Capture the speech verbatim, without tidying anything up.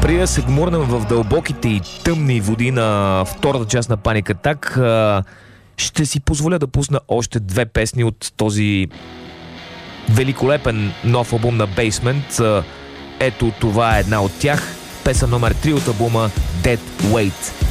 преди да се гмурнем в дълбоките и тъмни води на втората част на Panic Attack, ще си позволя да пусна още две песни от този великолепен нов албум на Basement. Ето, това е една от тях. Песен номер три от албума Dead Weight.